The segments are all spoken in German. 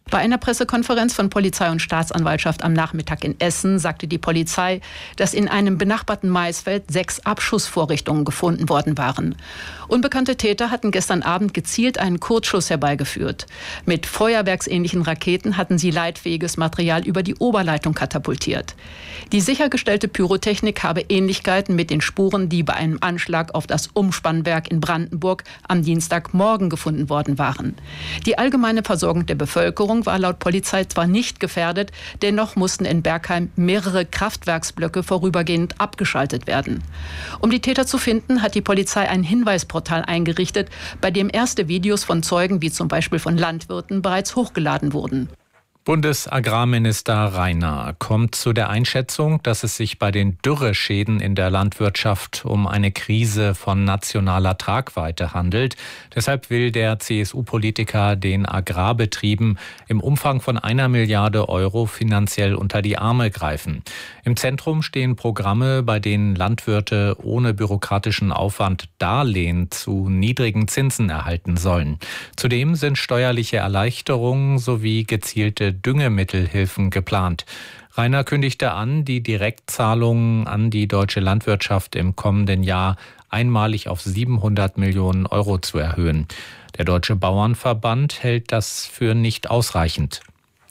Bei einer Pressekonferenz von Polizei und Staatsanwaltschaft am Nachmittag in Essen sagte die Polizei, dass in einem benachbarten Maisfeld 6 Abschussvorrichtungen gefunden worden waren. Unbekannte Täter hatten gestern Abend gezielt einen Kurzschuss herbeigeführt. Mit feuerwerksähnlichen Raketen hatten sie leitfähiges Material über die Oberleitung katapultiert. Die sichergestellte Pyrotechnik habe Ähnlichkeiten mit den Spuren, die bei einem Anschlag auf das Umspannwerk in Brandenburg am Dienstagmorgen gefunden worden waren. Die allgemeine Versorgung der Bevölkerung war laut Polizei zwar nicht gefährdet, dennoch mussten in Bergheim mehrere Kraftwerksblöcke vorübergehend abgeschaltet werden. Um die Täter zu finden, hat die Polizei ein Hinweisportal eingerichtet, bei dem erste Videos von Zeugen wie zum Beispiel von Landwirten bereits hochgeladen wurden. Bundesagrarminister Rainer kommt zu der Einschätzung, dass es sich bei den Dürreschäden in der Landwirtschaft um eine Krise von nationaler Tragweite handelt. Deshalb will der CSU-Politiker den Agrarbetrieben im Umfang von 1 Milliarde Euro finanziell unter die Arme greifen. Im Zentrum stehen Programme, bei denen Landwirte ohne bürokratischen Aufwand Darlehen zu niedrigen Zinsen erhalten sollen. Zudem sind steuerliche Erleichterungen sowie gezielte Düngemittelhilfen geplant. Rainer kündigte an, die Direktzahlungen an die deutsche Landwirtschaft im kommenden Jahr einmalig auf 700 Millionen Euro zu erhöhen. Der Deutsche Bauernverband hält das für nicht ausreichend.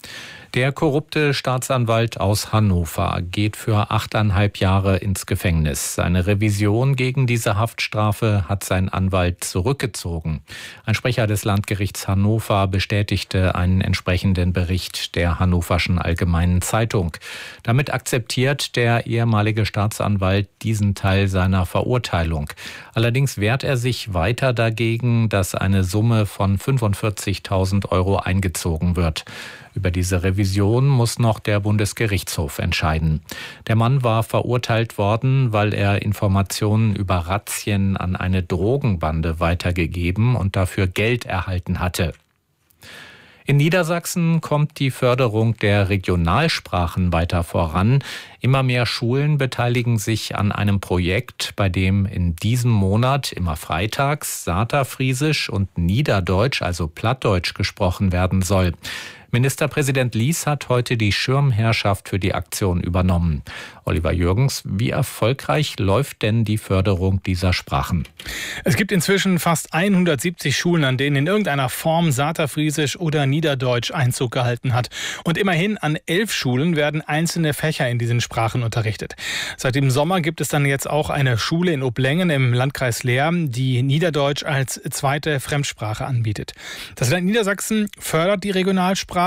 Der korrupte Staatsanwalt aus Hannover geht für 8,5 Jahre ins Gefängnis. Seine Revision gegen diese Haftstrafe hat sein Anwalt zurückgezogen. Ein Sprecher des Landgerichts Hannover bestätigte einen entsprechenden Bericht der Hannoverschen Allgemeinen Zeitung. Damit akzeptiert der ehemalige Staatsanwalt diesen Teil seiner Verurteilung. Allerdings wehrt er sich weiter dagegen, dass eine Summe von 45.000 Euro eingezogen wird. Über diese Revision muss noch der Bundesgerichtshof entscheiden. Der Mann war verurteilt worden, weil er Informationen über Razzien an eine Drogenbande weitergegeben und dafür Geld erhalten hatte. In Niedersachsen kommt die Förderung der Regionalsprachen weiter voran. Immer mehr Schulen beteiligen sich an einem Projekt, bei dem in diesem Monat immer freitags Saterfriesisch und Niederdeutsch, also Plattdeutsch, gesprochen werden soll. Ministerpräsident Lies hat heute die Schirmherrschaft für die Aktion übernommen. Oliver Jürgens, wie erfolgreich läuft denn die Förderung dieser Sprachen? Es gibt inzwischen fast 170 Schulen, an denen in irgendeiner Form Saterfriesisch oder Niederdeutsch Einzug gehalten hat. Und immerhin an 11 Schulen werden einzelne Fächer in diesen Sprachen unterrichtet. Seit dem Sommer gibt es dann jetzt auch eine Schule in Oblängen im Landkreis Leer, die Niederdeutsch als zweite Fremdsprache anbietet. Das Land Niedersachsen fördert die Regionalsprachen.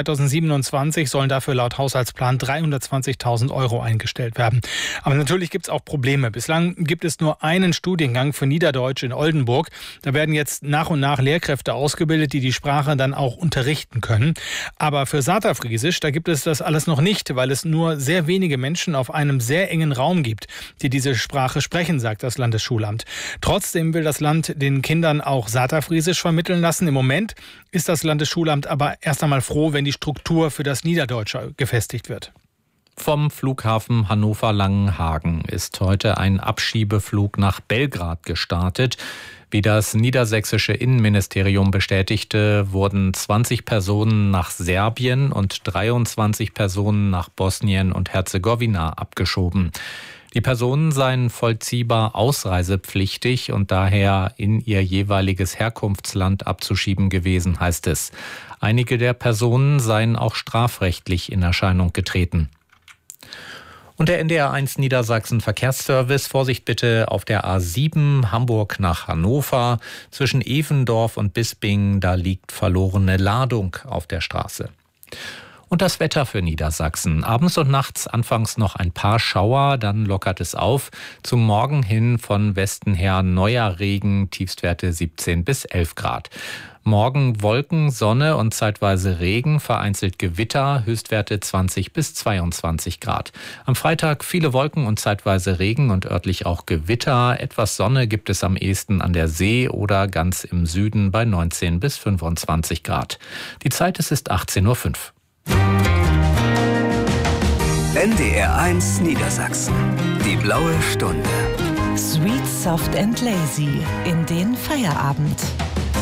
2027 sollen dafür laut Haushaltsplan 320.000 Euro eingestellt werden. Aber natürlich gibt es auch Probleme. Bislang gibt es nur einen Studiengang für Niederdeutsch in Oldenburg. Da werden jetzt nach und nach Lehrkräfte ausgebildet, die die Sprache dann auch unterrichten können. Aber für Saterfriesisch, da gibt es das alles noch nicht, weil es nur sehr wenige Menschen auf einem sehr engen Raum gibt, die diese Sprache sprechen, sagt das Landesschulamt. Trotzdem will das Land den Kindern auch Saterfriesisch vermitteln lassen. Im Moment ist das Landesschulamt aber erst einmal froh, wenn die Struktur für das Niederdeutsche gefestigt wird. Vom Flughafen Hannover-Langenhagen ist heute ein Abschiebeflug nach Belgrad gestartet. Wie das niedersächsische Innenministerium bestätigte, wurden 20 Personen nach Serbien und 23 Personen nach Bosnien und Herzegowina abgeschoben. Die Personen seien vollziehbar ausreisepflichtig und daher in ihr jeweiliges Herkunftsland abzuschieben gewesen, heißt es. Einige der Personen seien auch strafrechtlich in Erscheinung getreten. Und der NDR1 Niedersachsen Verkehrsservice, Vorsicht bitte auf der A7 Hamburg nach Hannover. Zwischen Evendorf und Bisping, da liegt verlorene Ladung auf der Straße. Und das Wetter für Niedersachsen. Abends und nachts anfangs noch ein paar Schauer, dann lockert es auf. Zum Morgen hin von Westen her neuer Regen, Tiefstwerte 17 bis 11 Grad. Morgen Wolken, Sonne und zeitweise Regen, vereinzelt Gewitter, Höchstwerte 20 bis 22 Grad. Am Freitag viele Wolken und zeitweise Regen und örtlich auch Gewitter. Etwas Sonne gibt es am ehesten an der See oder ganz im Süden bei 19 bis 25 Grad. Die Zeit ist 18:05 Uhr. NDR1 Niedersachsen. Die blaue Stunde. Sweet, soft and lazy in den Feierabend.